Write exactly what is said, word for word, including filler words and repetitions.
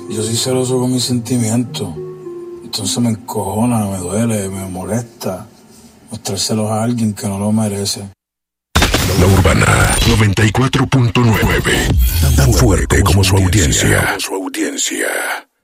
Yo soy celoso con mis sentimientos. Entonces me encojona, me duele, me molesta mostrárselos a alguien que no lo merece. La Urbana noventa y cuatro punto nueve. Tan fuerte como su audiencia. Como su audiencia.